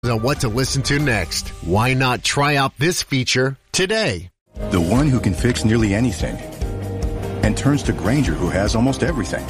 On what to listen to next. Why not try out this feature today? The one who can fix nearly anything and turns to Grainger, who has almost everything.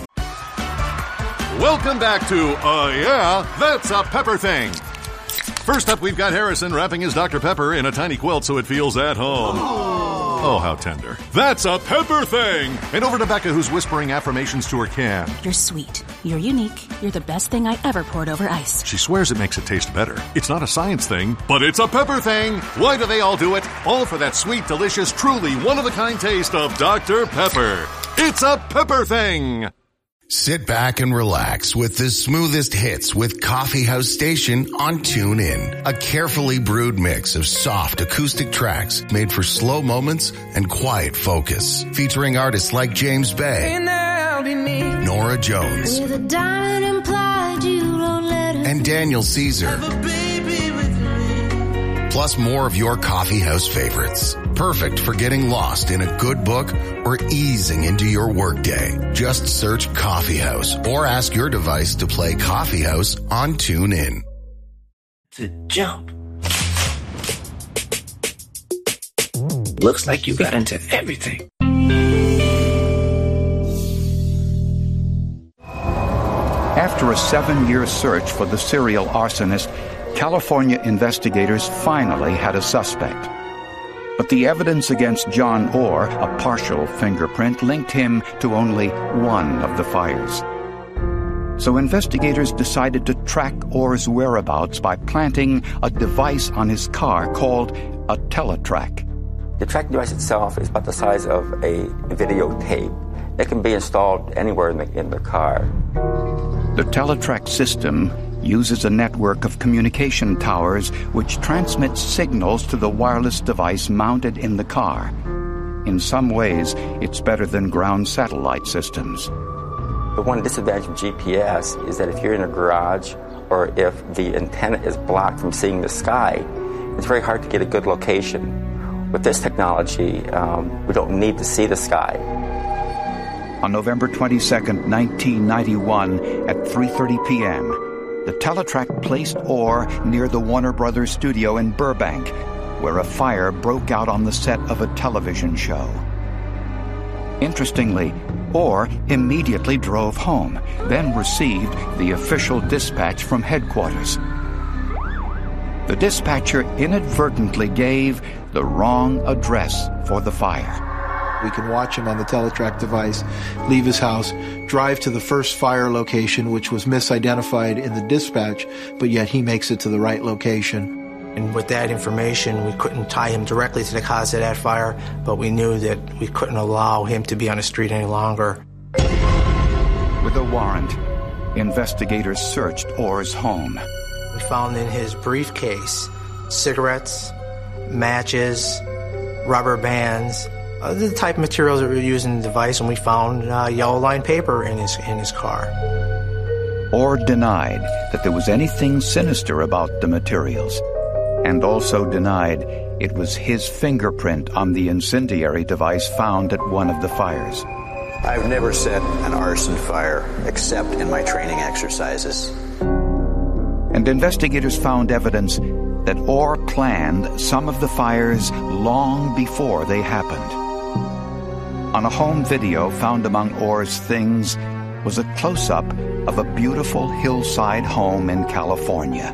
Welcome back to Yeah, That's a Pepper Thing. First up, we've got Harrison wrapping his Dr. Pepper in a tiny quilt so it feels at home. Oh, how tender. That's a pepper thing! And over to Becca, who's whispering affirmations to her can. You're sweet. You're unique. You're the best thing I ever poured over ice. She swears it makes it taste better. It's not a science thing, but it's a pepper thing! Why do they all do it? All for that sweet, delicious, truly one-of-a-kind taste of Dr. Pepper. It's a pepper thing! Sit back and relax with the smoothest hits with Coffee House Station on TuneIn. A carefully brewed mix of soft acoustic tracks made for slow moments and quiet focus. Featuring artists like James Bay, Nora Jones, and Daniel Caesar. Plus more of your coffee house favorites. Perfect for getting lost in a good book or easing into your workday. Just search Coffee House or ask your device to play Coffee House on TuneIn. To jump. Looks like you got into everything. After a 7-year search for the serial arsonist, California investigators finally had a suspect. But the evidence against John Orr, a partial fingerprint, linked him to only one of the fires. So investigators decided to track Orr's whereabouts by planting a device on his car called a teletrack. The tracking device itself is about the size of a videotape. It can be installed anywhere in the car. The teletrack system uses a network of communication towers which transmits signals to the wireless device mounted in the car. In some ways, it's better than ground satellite systems. The one disadvantage of GPS is that if you're in a garage or if the antenna is blocked from seeing the sky, it's very hard to get a good location. With this technology, we don't need to see the sky. On November 22nd, 1991, at 3:30 p.m., the teletrack placed Orr near the Warner Brothers studio in Burbank, where a fire broke out on the set of a television show. Interestingly, Orr immediately drove home, then received the official dispatch from headquarters. The dispatcher inadvertently gave the wrong address for the fire. We can watch him on the teletrack device leave his house, drive to the first fire location, which was misidentified in the dispatch, but yet he makes it to the right location. And with that information, we couldn't tie him directly to the cause of that fire, but we knew that we couldn't allow him to be on the street any longer. With a warrant, investigators searched Orr's home. We found in his briefcase cigarettes, matches, rubber bands, the type of materials that were used in the device, and we found yellow line paper in his car. Orr denied that there was anything sinister about the materials, and also denied it was his fingerprint on the incendiary device found at one of the fires. I've never set an arson fire except in my training exercises. And investigators found evidence that Orr planned some of the fires long before they happened. On a home video found among Orr's things was a close-up of a beautiful hillside home in California.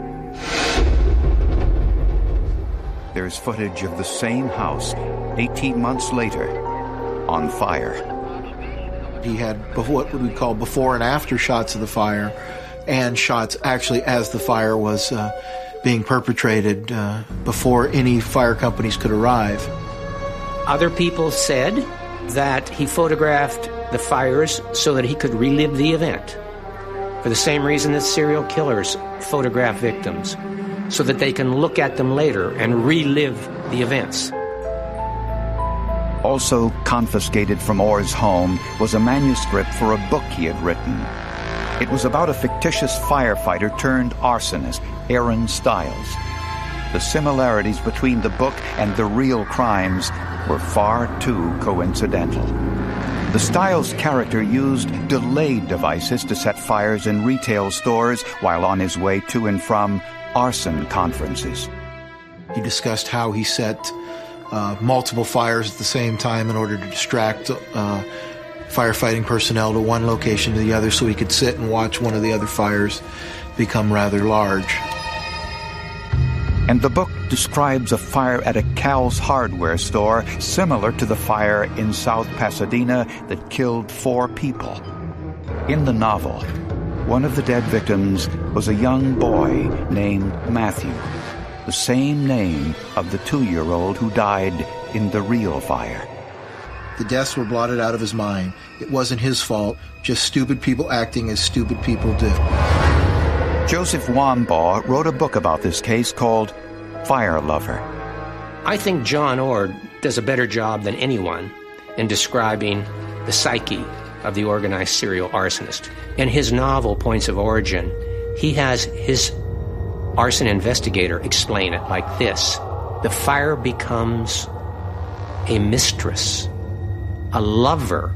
There's footage of the same house 18 months later on fire. He had what we call before and after shots of the fire, and shots actually as the fire was being perpetrated before any fire companies could arrive. Other people said that he photographed the fires so that he could relive the event, for the same reason that serial killers photograph victims, so that they can look at them later and relive the events. Also confiscated from Orr's home was a manuscript for a book he had written. It was about a fictitious firefighter turned arsonist, Aaron Stiles. The similarities between the book and the real crimes were far too coincidental. The Stiles character used delayed devices to set fires in retail stores while on his way to and from arson conferences. He discussed how he set multiple fires at the same time in order to distract firefighting personnel to one location to the other so he could sit and watch one of the other fires become rather large. And the book describes a fire at a Cal's hardware store similar to the fire in South Pasadena that killed 4 people. In the novel, one of the dead victims was a young boy named Matthew, the same name of the 2-year-old who died in the real fire. The deaths were blotted out of his mind. It wasn't his fault, just stupid people acting as stupid people do. Joseph Wambaugh wrote a book about this case called Fire Lover. I think John Ord does a better job than anyone in describing the psyche of the organized serial arsonist. In his novel, Points of Origin, he has his arson investigator explain it like this. The fire becomes a mistress, a lover.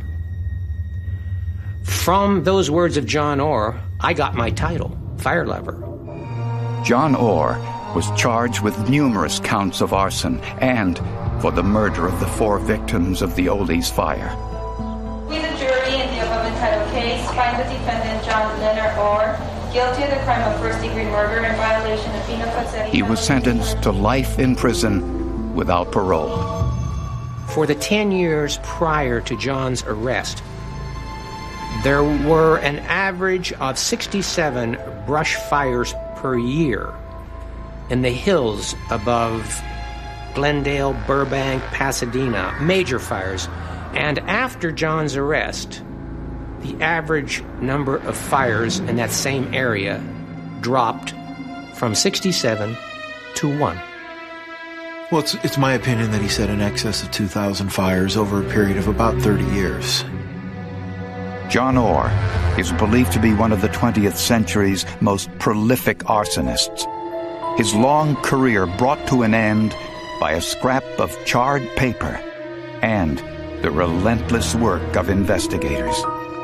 From those words of John Orr, I got my title, Fire Lover. John Orr was charged with numerous counts of arson and for the murder of the 4 victims of the Oldies fire. We, the jury, in the above entitled case, find the defendant, John Leonard Orr, guilty of the crime of first-degree murder in violation of Penal Code Section. He was sentenced to life in prison without parole. For the 10 years prior to John's arrest, there were an average of 67 brush fires per year in the hills above Glendale, Burbank, Pasadena, major fires. And after John's arrest, the average number of fires in that same area dropped from 67 to 1. Well, it's my opinion that he set in excess of 2,000 fires over a period of about 30 years. John Orr is believed to be one of the 20th century's most prolific arsonists. His long career brought to an end by a scrap of charred paper and the relentless work of investigators.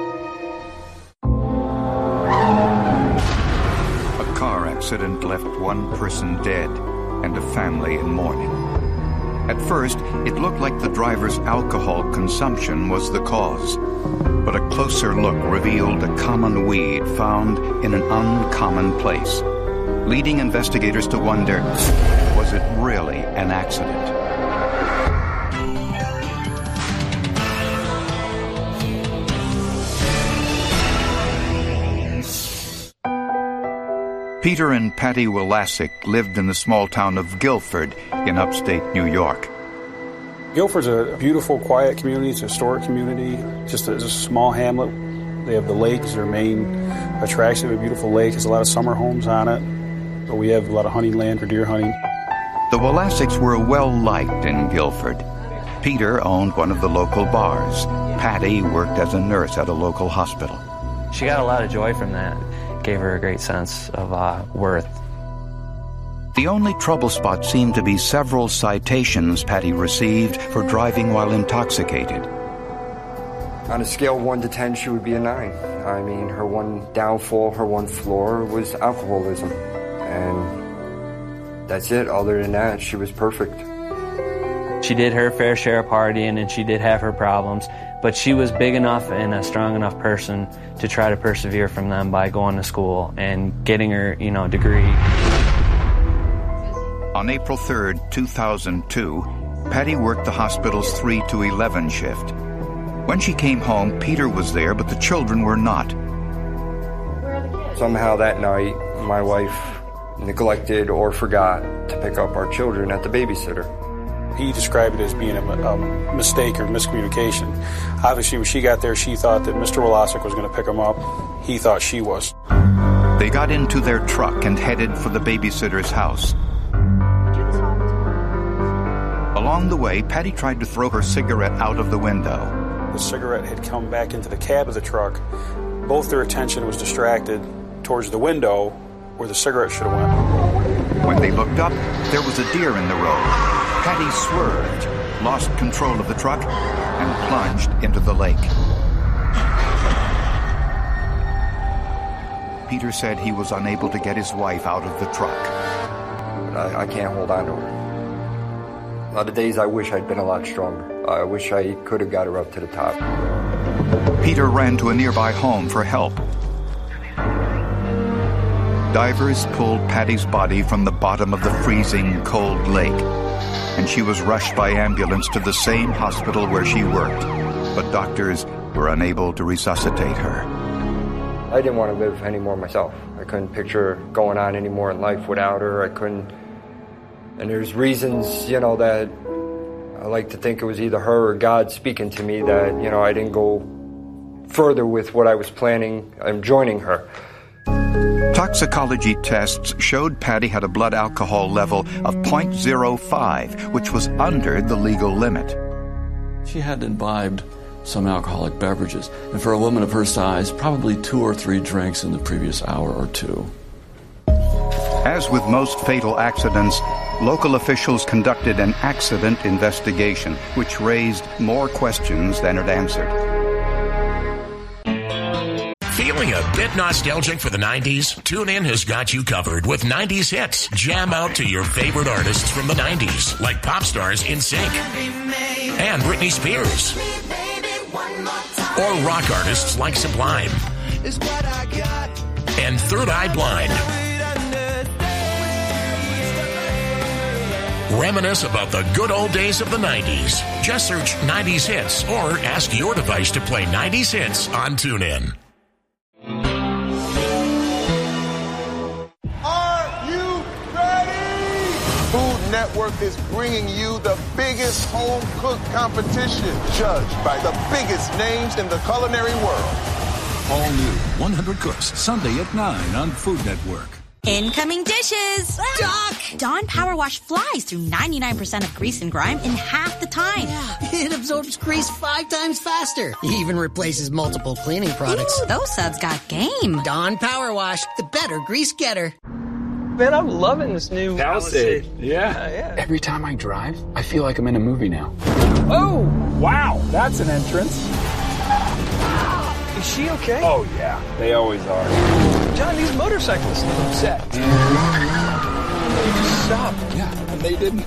A car accident left 1 person dead and a family in mourning. At first, it looked like the driver's alcohol consumption was the cause, but a closer look revealed a common weed found in an uncommon place, leading investigators to wonder, was it really an accident? Peter and Patty Wilasick lived in the small town of Guilford in upstate New York. Guilford's a beautiful, quiet community. It's a historic community, just a small hamlet. They have the lake as their main attraction. They have a beautiful lake. There's a lot of summer homes on it. But we have a lot of hunting land for deer hunting. The Wilasicks were well-liked in Guilford. Peter owned one of the local bars. Patty worked as a nurse at a local hospital. She got a lot of joy from that. Gave her a great sense of worth. The only trouble spot seemed to be several citations Patty received for driving while intoxicated. On a scale of 1 to 10, she would be a 9. I mean, her one downfall, her one flaw was alcoholism. And that's it. Other than that, she was perfect. She did her fair share of partying, and she did have her problems, but she was big enough and a strong enough person to try to persevere from them by going to school and getting her, degree. On April 3rd, 2002, Patty worked the hospital's 3 to 11 shift. When she came home, Peter was there, but the children were not. Somehow that night, my wife neglected or forgot to pick up our children at the babysitter. He described it as being a mistake or miscommunication. Obviously, when she got there, she thought that Mr. Wilasick was going to pick them up. He thought she was. They got into their truck and headed for the babysitter's house. Along the way, Patty tried to throw her cigarette out of the window. The cigarette had come back into the cab of the truck. Both their attention was distracted towards the window where the cigarette should have went. When they looked up, there was a deer in the road. Patty swerved, lost control of the truck, and plunged into the lake. Peter said he was unable to get his wife out of the truck. I can't hold on to her. A lot of days I wish I'd been a lot stronger. I wish I could have got her up to the top. Peter ran to a nearby home for help. Divers pulled Patty's body from the bottom of the freezing cold lake, and she was rushed by ambulance to the same hospital where she worked, but doctors were unable to resuscitate her. I didn't want to live anymore myself. I couldn't picture going on anymore in life without her. I couldn't. And there's reasons, that I like to think it was either her or God speaking to me that, I didn't go further with what I was planning. I'm joining her. Toxicology tests showed Patty had a blood alcohol level of 0.05, which was under the legal limit. She had imbibed some alcoholic beverages, and for a woman of her size, probably 2 or 3 drinks in the previous hour or two. As with most fatal accidents, local officials conducted an accident investigation, which raised more questions than it answered. Feeling a bit nostalgic for the 90s? TuneIn has got you covered with 90s hits. Jam out to your favorite artists from the 90s, like pop stars NSYNC and Britney Spears. Or rock artists like Sublime and Third Eye Blind. Reminisce about the good old days of the 90s. Just search 90s hits or ask your device to play 90s hits on TuneIn. Are you ready? Food Network is bringing you the biggest home cook competition, judged by the biggest names in the culinary world. All new 100 Cooks, Sunday at 9 on Food Network. Incoming dishes! Doc! Dawn Power Wash flies through 99% of grease and grime in half the time. Yeah, it absorbs grease 5 times faster. Even replaces multiple cleaning products. Ooh, those suds got game. Dawn Power Wash, the better grease getter. Man, I'm loving this new Palisade. Yeah. Every time I drive, I feel like I'm in a movie now. Oh! Wow, that's an entrance. Is she okay? Oh, yeah. They always are. John, these motorcyclists look upset. You just stopped. Yeah, and they didn't.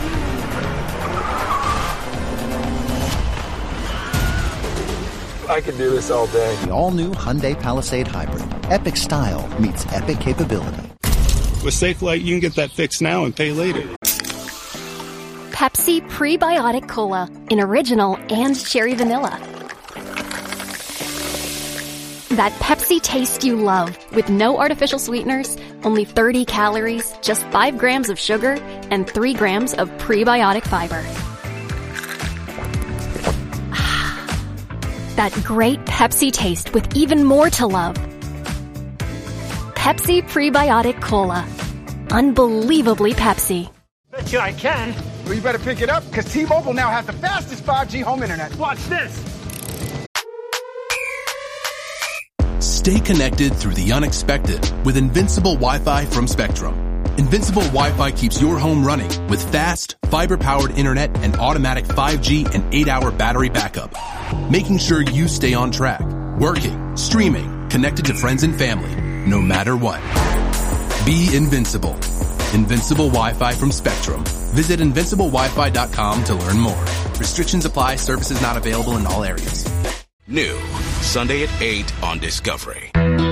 I could do this all day. The all-new Hyundai Palisade Hybrid. Epic style meets epic capability. With Safelite, you can get that fixed now and pay later. Pepsi Prebiotic Cola in original and cherry vanilla. That Pepsi taste you love, with no artificial sweeteners, only 30 calories, just 5 grams of sugar, and 3 grams of prebiotic fiber. That great Pepsi taste with even more to love. Pepsi Prebiotic Cola. Unbelievably Pepsi. Bet you I can. Well, you better pick it up, because T-Mobile now has the fastest 5G home internet. Watch this. Stay connected through the unexpected with Invincible Wi-Fi from Spectrum. Invincible Wi-Fi keeps your home running with fast, fiber-powered internet and automatic 5G and 8-hour battery backup, making sure you stay on track, working, streaming, connected to friends and family, no matter what. Be invincible. Invincible Wi-Fi from Spectrum. Visit invinciblewifi.com to learn more. Restrictions apply. Services not available in all areas. New, Sunday at 8 on Discovery.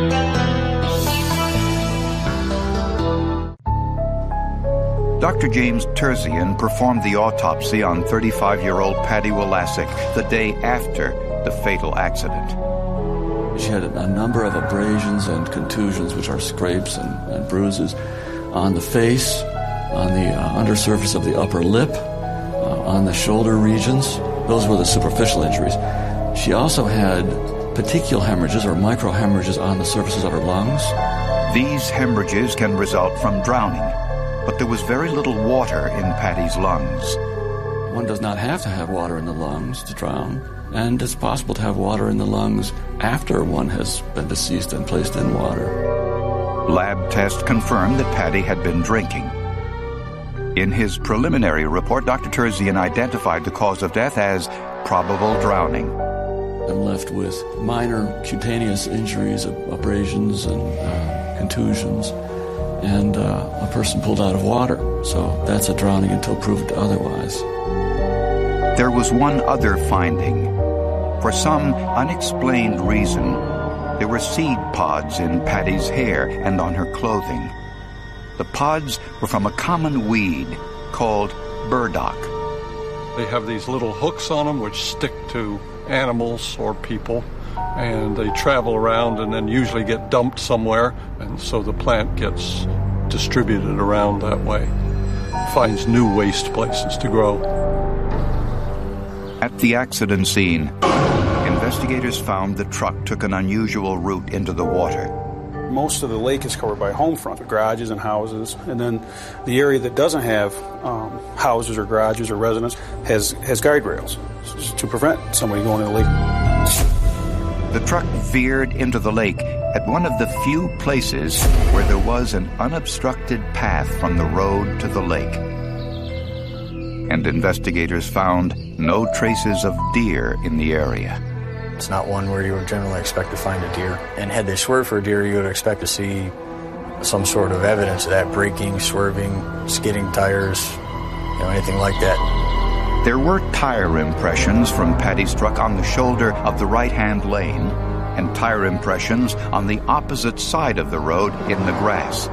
Dr. James Terzian performed the autopsy on 35-year-old Patty Walasic the day after the fatal accident. She had a number of abrasions and contusions, which are scrapes and bruises, on the face, on the undersurface of the upper lip, on the shoulder regions. Those were the superficial injuries. She also had petechial hemorrhages or microhemorrhages on the surfaces of her lungs. These hemorrhages can result from drowning, but there was very little water in Patty's lungs. One does not have to have water in the lungs to drown, and it's possible to have water in the lungs after one has been deceased and placed in water. Lab tests confirmed that Patty had been drinking. In his preliminary report, Dr. Terzian identified the cause of death as probable drowning. I'm left with minor cutaneous injuries, abrasions, and contusions, and a person pulled out of water. So that's a drowning until proved otherwise. There was one other finding. For some unexplained reason, there were seed pods in Patty's hair and on her clothing. The pods were from a common weed called burdock. They have these little hooks on them which stick to animals or people, and they travel around and then usually get dumped somewhere, and so the plant gets distributed around that way. Finds new waste places to grow. At the accident scene, investigators found the truck took an unusual route into the water. Most of the lake is covered by home front, garages and houses, and then the area that doesn't have houses or garages or residences has guide rails to prevent somebody going in the lake. The truck veered into the lake at one of the few places where there was an unobstructed path from the road to the lake. And investigators found no traces of deer in the area. It's not one where you would generally expect to find a deer. And had they swerved for a deer, you would expect to see some sort of evidence of that, braking, swerving, skidding tires, anything like that. There were tire impressions from Patty's truck on the shoulder of the right-hand lane and tire impressions on the opposite side of the road in the grass.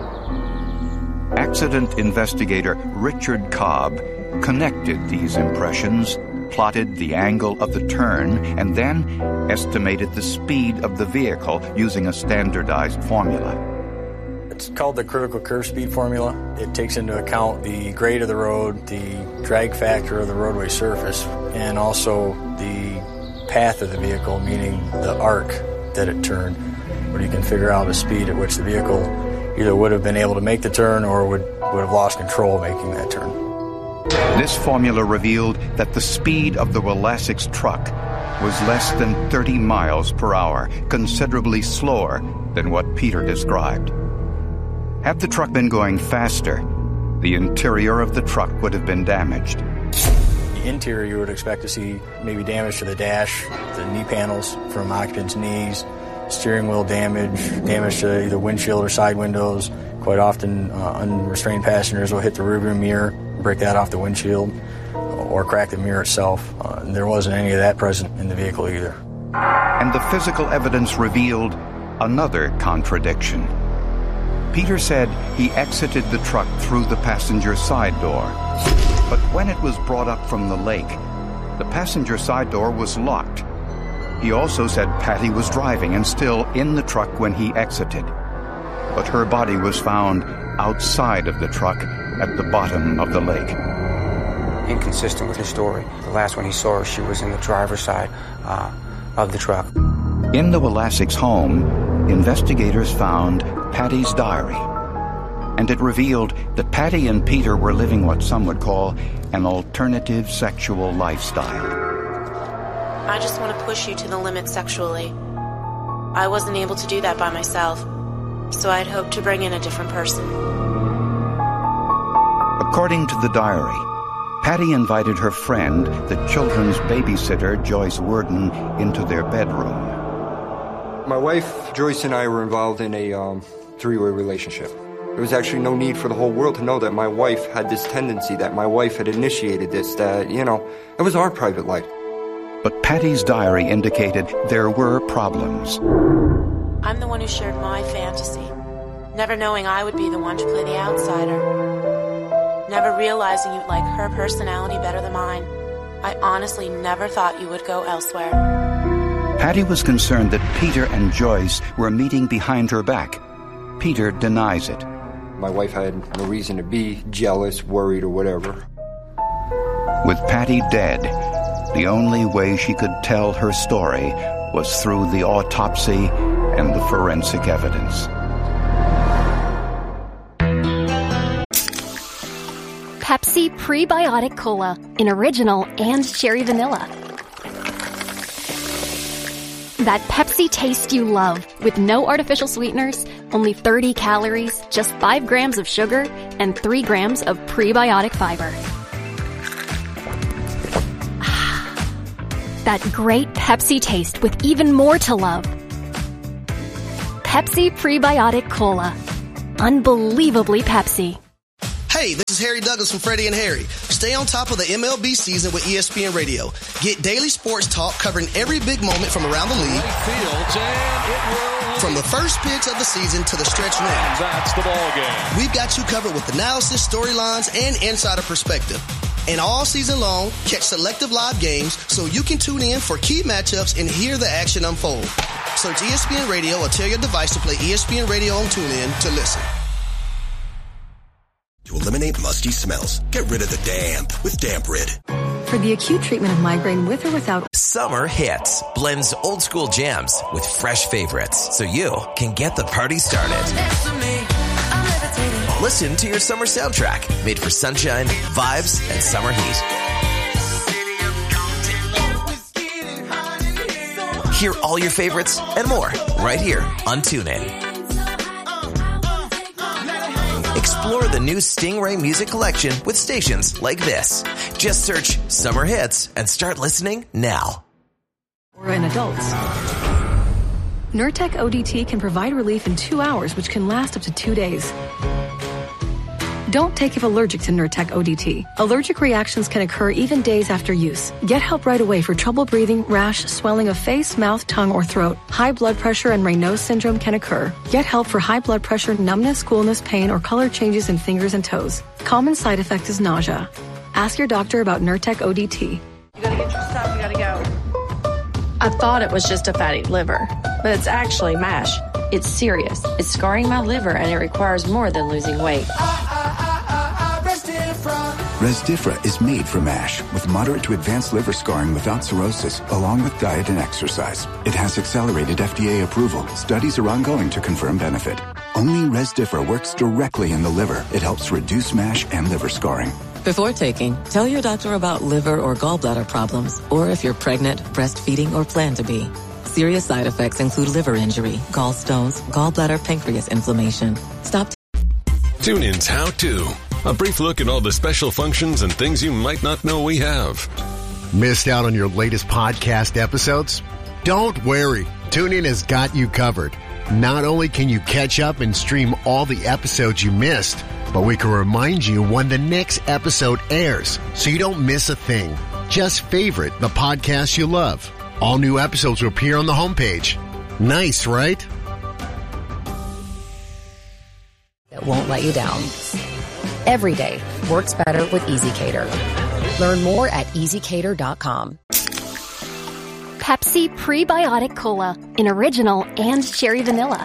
Accident investigator Richard Cobb connected these impressions, plotted the angle of the turn, and then estimated the speed of the vehicle using a standardized formula. It's called the critical curve speed formula. It takes into account the grade of the road, the drag factor of the roadway surface, and also the path of the vehicle, meaning the arc that it turned, where you can figure out a speed at which the vehicle either would have been able to make the turn or would have lost control making that turn. This formula revealed that the speed of the Willacics truck was less than 30 miles per hour, considerably slower than what Peter described. Had the truck been going faster, the interior of the truck would have been damaged. The interior, you would expect to see maybe damage to the dash, the knee panels from occupants' knees, steering wheel damage to either windshield or side windows. Quite often, unrestrained passengers will hit the rearview mirror, break that off the windshield, or crack the mirror itself. There wasn't any of that present in the vehicle either. And the physical evidence revealed another contradiction. Peter said he exited the truck through the passenger side door. But when it was brought up from the lake, the passenger side door was locked. He also said Patty was driving and still in the truck when he exited. But her body was found outside of the truck at the bottom of the lake. Inconsistent with his story. The last one he saw her, she was in the driver's side of the truck. In the Willacics home, investigators found Patty's diary. And it revealed that Patty and Peter were living what some would call an alternative sexual lifestyle. I just want to push you to the limit sexually. I wasn't able to do that by myself, so I'd hoped to bring in a different person. According to the diary, Patty invited her friend, the children's babysitter, Joyce Worden, into their bedroom. My wife, Joyce, and I were involved in a three-way relationship. There was actually no need for the whole world to know that my wife had this tendency, that my wife had initiated this, that, it was our private life. But Patty's diary indicated there were problems. I'm the one who shared my fantasy, never knowing I would be the one to play the outsider. Never realizing you'd like her personality better than mine. I honestly never thought you would go elsewhere. Patty was concerned that Peter and Joyce were meeting behind her back. Peter denies it. My wife had no reason to be jealous, worried, or whatever. With Patty dead, the only way she could tell her story was through the autopsy and the forensic evidence. Pepsi Prebiotic Cola in original and cherry vanilla. That Pepsi taste you love with no artificial sweeteners, only 30 calories, just 5 grams of sugar, and 3 grams of prebiotic fiber. That great Pepsi taste with even more to love. Pepsi Prebiotic Cola. Unbelievably Pepsi. Hey, this is Harry Douglas from Freddie and Harry. Stay on top of the MLB season with ESPN Radio. Get daily sports talk covering every big moment from around the league. From the first pitch of the season to the stretch run. That's the ball game. We've got you covered with analysis, storylines, and insider perspective. And all season long, catch selective live games so you can tune in for key matchups and hear the action unfold. Search ESPN Radio or tell your device to play ESPN Radio on TuneIn to listen. To eliminate musty smells, get rid of the damp with Damp Rid. For the acute treatment of migraine with or without... Summer Hits blends old school jams with fresh favorites so you can get the party started. Listen to your summer soundtrack made for sunshine, vibes, and summer heat. Hear all your favorites and more right here on TuneIn. Explore the new Stingray music collection with stations like this. Just search Summer Hits and start listening now. Or in adults. Nurtec ODT can provide relief in 2 hours, which can last up to 2 days. Don't take if allergic to Nurtec ODT. Allergic reactions can occur even days after use. Get help right away for trouble breathing, rash, swelling of face, mouth, tongue, or throat. High blood pressure and Raynaud's syndrome can occur. Get help for high blood pressure, numbness, coolness, pain, or color changes in fingers and toes. Common side effect is nausea. Ask your doctor about Nurtec ODT. You gotta get your stuff, you gotta go. I thought it was just a fatty liver, but it's actually MASH. It's serious. It's scarring my liver and it requires more than losing weight. Resdifra is made for MASH with moderate to advanced liver scarring without cirrhosis, along with diet and exercise. It has accelerated FDA approval. Studies are ongoing to confirm benefit. Only Resdifra works directly in the liver. It helps reduce MASH and liver scarring. Before taking, tell your doctor about liver or gallbladder problems, or if you're pregnant, breastfeeding, or plan to be. Serious side effects include liver injury, gallstones, gallbladder, pancreas inflammation. Stop. TuneIn's How To. A brief look at all the special functions and things you might not know we have. Missed out on your latest podcast episodes? Don't worry. TuneIn has got you covered. Not only can you catch up and stream all the episodes you missed, but we can remind you when the next episode airs so you don't miss a thing. Just favorite the podcast you love. All new episodes will appear on the homepage. Nice, right? That won't let you down. Every day works better with EasyCater. Learn more at EasyCater.com. Pepsi Prebiotic Cola in original and cherry vanilla.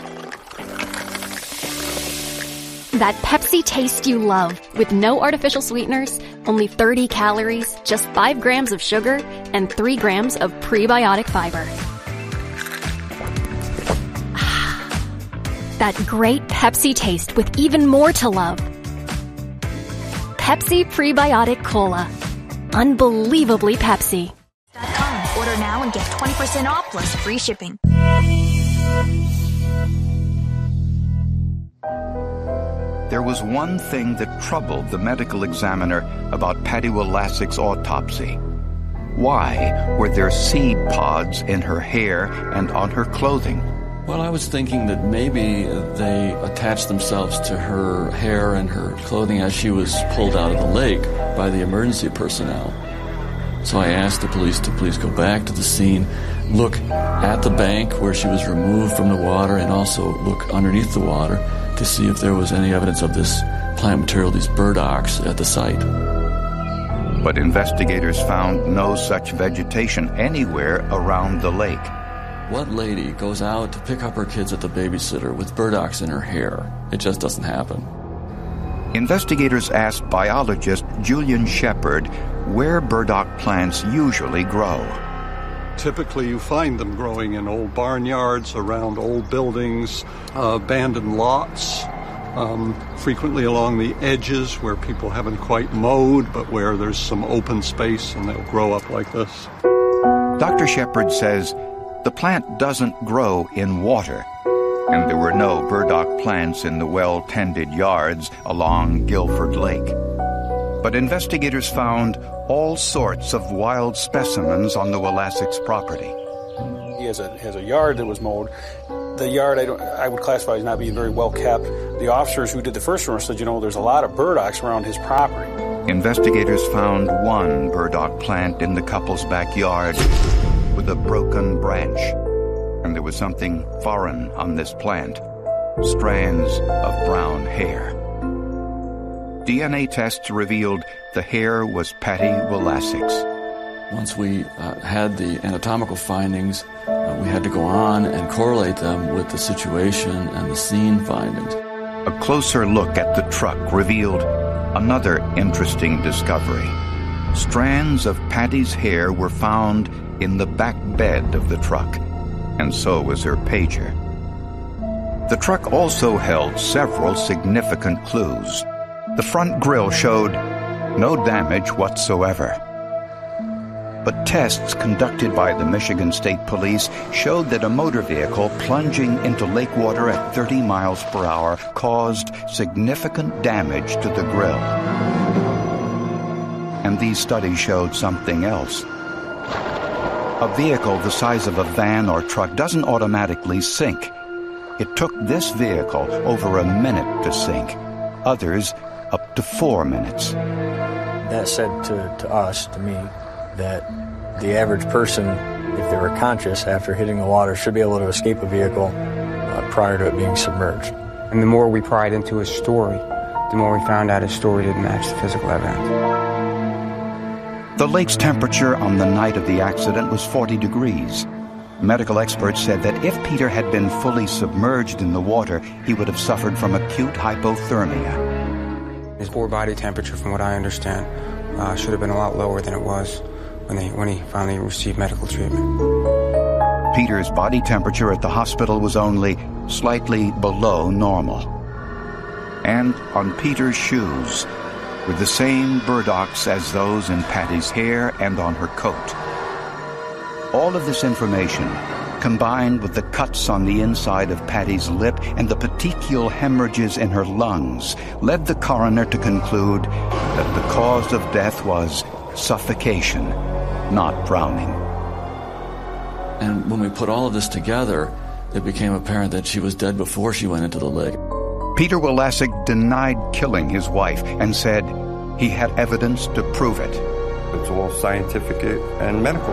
That Pepsi taste you love with no artificial sweeteners, only 30 calories, just 5 grams of sugar, and 3 grams of prebiotic fiber. That great Pepsi taste with even more to love. Pepsi Prebiotic Cola. Unbelievably Pepsi. Order now and get 20% off plus free shipping. There was one thing that troubled the medical examiner about Patty Wlasik's autopsy. Why were there seed pods in her hair and on her clothing? Well, I was thinking that maybe they attached themselves to her hair and her clothing as she was pulled out of the lake by the emergency personnel. So I asked the police to please go back to the scene, look at the bank where she was removed from the water, and also look underneath the water to see if there was any evidence of this plant material, these burdocks, at the site. But investigators found no such vegetation anywhere around the lake. What lady goes out to pick up her kids at the babysitter with burdocks in her hair? It just doesn't happen. Investigators asked biologist Julian Shepard where burdock plants usually grow. Typically you find them growing in old barnyards, around old buildings, abandoned lots, frequently along the edges where people haven't quite mowed, but where there's some open space, and they'll grow up like this. Dr. Shepard says the plant doesn't grow in water, and there were no burdock plants in the well-tended yards along Guilford Lake. But investigators found all sorts of wild specimens on the Wlasik's property. He has a yard that was mowed. The yard I would classify as not being very well kept. The officers who did the first run said, there's a lot of burdocks around his property. Investigators found one burdock plant in the couple's backyard with a broken branch. And there was something foreign on this plant. Strands of brown hair. DNA tests revealed the hair was Patty Wlasik's. Once we had the anatomical findings, we had to go on and correlate them with the situation and the scene findings. A closer look at the truck revealed another interesting discovery. Strands of Patty's hair were found in the back bed of the truck, and so was her pager. The truck also held several significant clues. The front grille showed no damage whatsoever. But tests conducted by the Michigan State Police showed that a motor vehicle plunging into lake water at 30 miles per hour caused significant damage to the grille. And these studies showed something else. A vehicle the size of a van or truck doesn't automatically sink. It took this vehicle over a minute to sink. Others up to 4 minutes. That said to us, to me, that the average person, if they were conscious after hitting the water, should be able to escape a vehicle prior to it being submerged. And the more we pried into his story, the more we found out his story didn't match the physical evidence. The lake's temperature on the night of the accident was 40 degrees. Medical experts said that if Peter had been fully submerged in the water, he would have suffered from acute hypothermia. His poor body temperature, from what I understand, should have been a lot lower than it was when he finally received medical treatment. Peter's body temperature at the hospital was only slightly below normal. And on Peter's shoes were the same burdocks as those in Patty's hair and on her coat. All of this information, combined with the cuts on the inside of Patty's lip and the petechial hemorrhages in her lungs, led the coroner to conclude that the cause of death was suffocation, not drowning. And when we put all of this together, it became apparent that she was dead before she went into the lake. Peter Wlasik denied killing his wife and said he had evidence to prove it. It's all scientific and medical.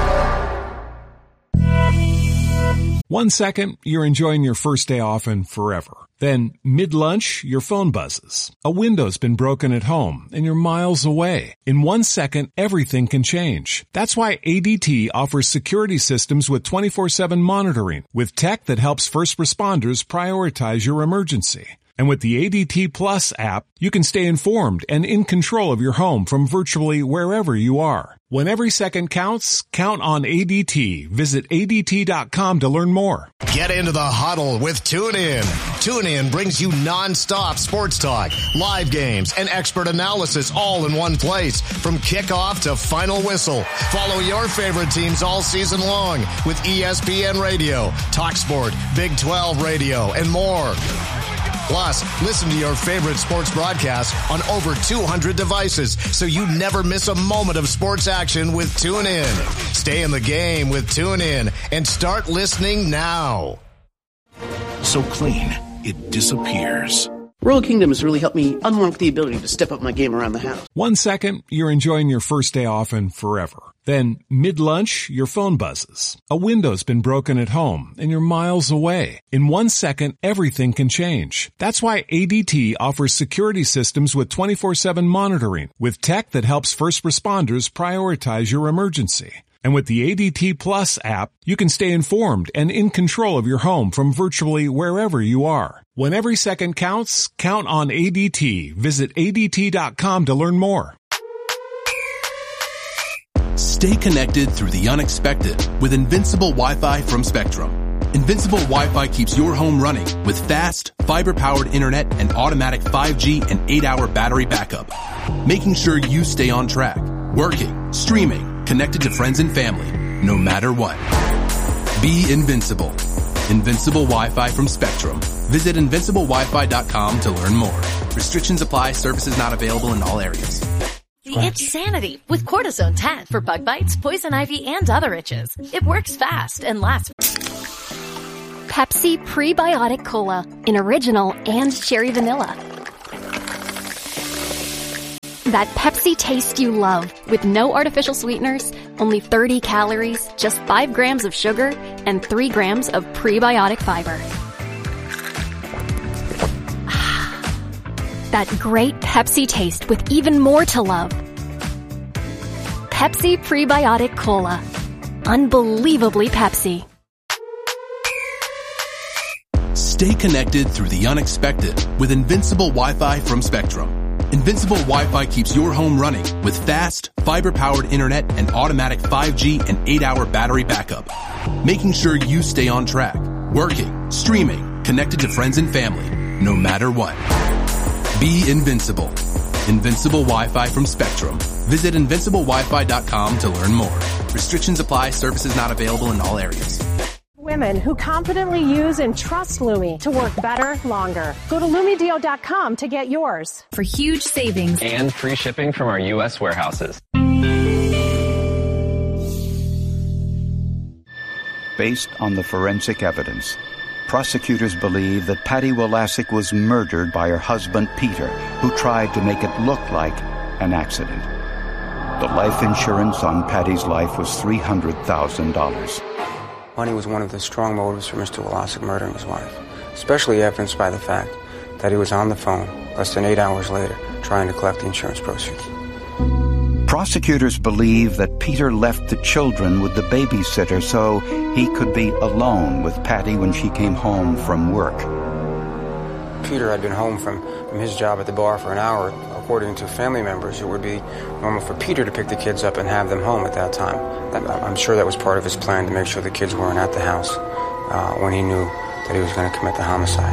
1 second, you're enjoying your first day off and forever. Then, mid-lunch, your phone buzzes. A window's been broken at home, and you're miles away. In 1 second, everything can change. That's why ADT offers security systems with 24/7 monitoring, with tech that helps first responders prioritize your emergency. And with the ADT Plus app, you can stay informed and in control of your home from virtually wherever you are. When every second counts, count on ADT. Visit ADT.com to learn more. Get into the huddle with TuneIn. TuneIn brings you non-stop sports talk, live games, and expert analysis all in one place. From kickoff to final whistle. Follow your favorite teams all season long with ESPN Radio, TalkSport, Big 12 Radio, and more. Plus, listen to your favorite sports broadcasts on over 200 devices so you never miss a moment of sports action with TuneIn. Stay in the game with TuneIn and start listening now. So clean, it disappears. Royal Kingdom has really helped me unlock the ability to step up my game around the house. 1 second, you're enjoying your first day off and forever. Then, mid-lunch, your phone buzzes. A window's been broken at home, and you're miles away. In 1 second, everything can change. That's why ADT offers security systems with 24/7 monitoring, with tech that helps first responders prioritize your emergency. And with the ADT Plus app, you can stay informed and in control of your home from virtually wherever you are. When every second counts, count on ADT. Visit ADT.com to learn more. Stay connected through the unexpected with Invincible Wi-Fi from Spectrum. Invincible Wi-Fi keeps your home running with fast, fiber-powered internet and automatic 5G and 8-hour battery backup, making sure you stay on track, working, streaming, connected to friends and family, no matter what. Be invincible. Invincible Wi-Fi from Spectrum. Visit invinciblewifi.com to learn more. Restrictions apply. Services not available in all areas. The Itch Sanity with Cortisone 10 for bug bites, poison ivy, and other itches. It works fast and lasts. Pepsi Prebiotic Cola in original and cherry vanilla. That Pepsi taste you love with no artificial sweeteners, only 30 calories, just 5 grams of sugar, and 3 grams of prebiotic fiber. That great Pepsi taste with even more to love. Pepsi Prebiotic Cola. Unbelievably Pepsi. Stay connected through the unexpected with Invincible Wi-Fi from Spectrum. Invincible Wi-Fi keeps your home running with fast, fiber-powered internet and automatic 5G and 8-hour battery backup, making sure you stay on track, working, streaming, connected to friends and family, no matter what. Be invincible. Invincible Wi-Fi from Spectrum. Visit invinciblewifi.com to learn more. Restrictions apply. Services not available in all areas. Women who confidently use and trust Lumi to work better, longer. Go to LumiDeal.com to get yours. For huge savings and free shipping from our U.S. warehouses. Based on the forensic evidence, prosecutors believe that Patty Walasic was murdered by her husband, Peter, who tried to make it look like an accident. The life insurance on Patty's life was $300,000. Money was one of the strong motives for Mr. Walasic murdering his wife, especially evidenced by the fact that he was on the phone less than 8 hours later trying to collect the insurance proceeds. Prosecutors believe that Peter left the children with the babysitter so he could be alone with Patty when she came home from work. Peter had been home from his job at the bar for an hour. According to family members, it would be normal for Peter to pick the kids up and have them home at that time. I'm sure that was part of his plan to make sure the kids weren't at the house when he knew that he was going to commit the homicide.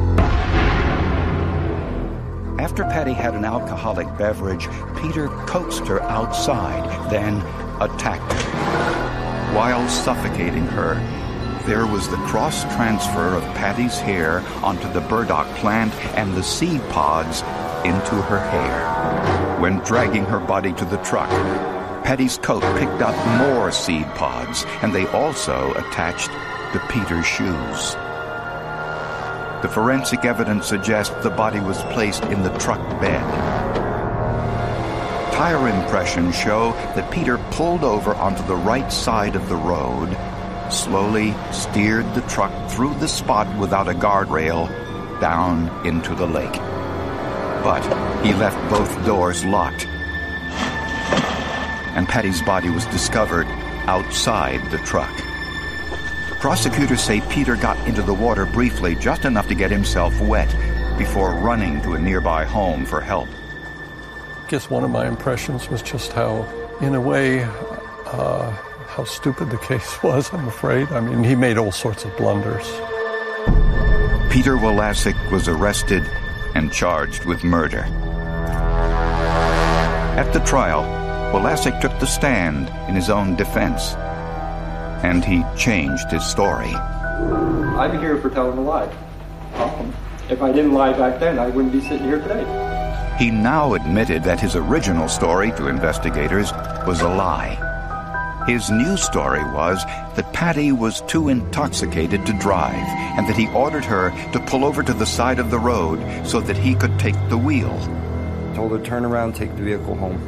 After Patty had an alcoholic beverage, Peter coaxed her outside, then attacked her. While suffocating her, there was the cross-transfer of Patty's hair onto the burdock plant and the seed pods into her hair. When dragging her body to the truck, Patty's coat picked up more seed pods, and they also attached to Peter's shoes. The forensic evidence suggests the body was placed in the truck bed. Tire impressions show that Peter pulled over onto the right side of the road, slowly steered the truck through the spot without a guardrail down into the lake. But he left both doors locked, and Patty's body was discovered outside the truck. Prosecutors say Peter got into the water briefly, just enough to get himself wet, before running to a nearby home for help. I guess one of my impressions was just how, in a way, how stupid the case was, I'm afraid. I mean, he made all sorts of blunders. Peter Walasic was arrested and charged with murder. At the trial, Walasic took the stand in his own defense, and he changed his story. I'm here for telling a lie. If I didn't lie back then, I wouldn't be sitting here today. He now admitted that his original story to investigators was a lie. His new story was that Patty was too intoxicated to drive, and that he ordered her to pull over to the side of the road so that he could take the wheel. Told her to turn around, take the vehicle home.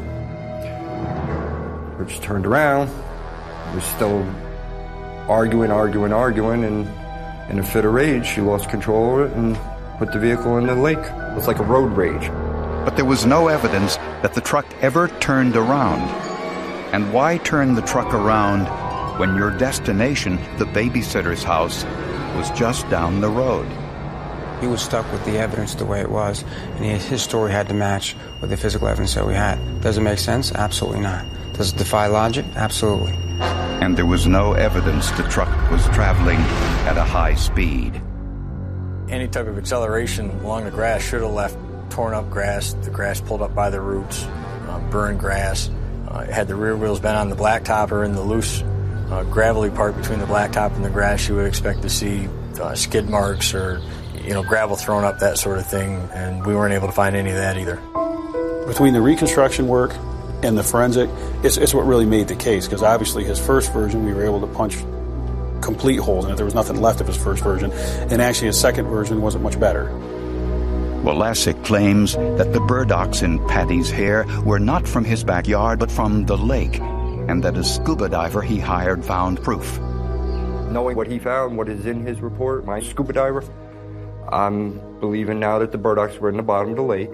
We just turned around. We're still arguing, and in a fit of rage, she lost control of it and put the vehicle in the lake. It was like a road rage. But there was no evidence that the truck ever turned around. And why turn the truck around when your destination, the babysitter's house, was just down the road? He was stuck with the evidence the way it was, and his story had to match with the physical evidence that we had. Does it make sense? Absolutely not. Does it defy logic? Absolutely. And there was no evidence the truck was traveling at a high speed. Any type of acceleration along the grass should have left torn up grass, the grass pulled up by the roots, burned grass. Had the rear wheels been on the blacktop or in the loose gravelly part between the blacktop and the grass, you would expect to see skid marks or gravel thrown up, that sort of thing, and we weren't able to find any of that either. Between the reconstruction work and the forensic, it's what really made the case, because obviously his first version, we were able to punch complete holes in it. There was nothing left of his first version, and actually his second version wasn't much better. Walasik claims that the burdocks in Paddy's hair were not from his backyard, but from the lake, and that a scuba diver he hired found proof. Knowing what he found, what is in his report, my scuba diver, I'm believing now that the burdocks were in the bottom of the lake.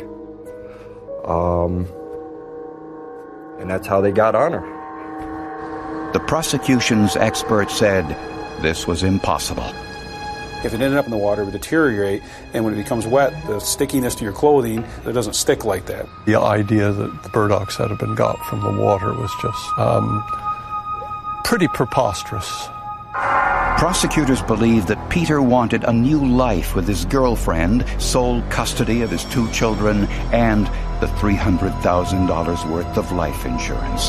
And that's how they got on her. The prosecution's expert said this was impossible. If it ended up in the water, it would deteriorate, and when it becomes wet, the stickiness to your clothing, it doesn't stick like that. The idea that the burdocks had been got from the water was just pretty preposterous. Prosecutors believe that Peter wanted a new life with his girlfriend, sole custody of his 2 children, and the $300,000 worth of life insurance.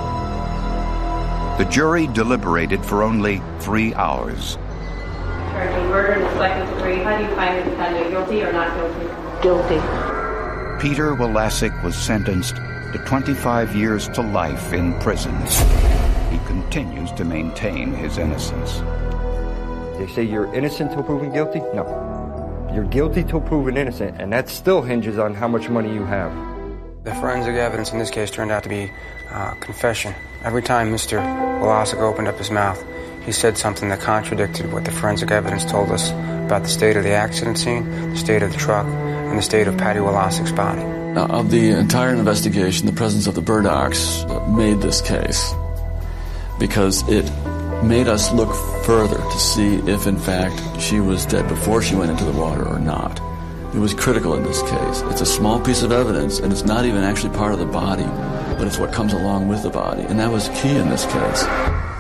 The jury deliberated for only 3 hours. Charging murder in the second degree, how do you find the defendant guilty or not guilty? Guilty. Peter Walasik was sentenced to 25 years to life in prison. He continues to maintain his innocence. They say you're innocent till proven guilty? No. You're guilty till proven innocent, and that still hinges on how much money you have. The forensic evidence in this case turned out to be confession. Every time Mr. Walasik opened up his mouth, he said something that contradicted what the forensic evidence told us about the state of the accident scene, the state of the truck, and the state of Paddy Walasik's body. Now, of the entire investigation, the presence of the burdocks made this case because it made us look further to see if, in fact, she was dead before she went into the water or not. It was critical in this case. It's a small piece of evidence, and it's not even actually part of the body, but it's what comes along with the body, and that was key in this case.